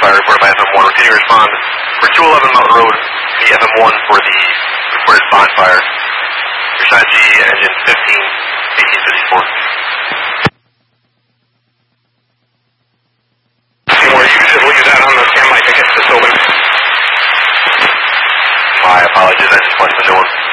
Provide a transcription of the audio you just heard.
bonfire reported by FM1. Continue to respond for 211 Mountain Road, the FM1 for the reported bonfire. Your G, engine 15, 1854. Seymour, you can just leave that on the standby ticket, just open. My apologies, I just wanted to know one.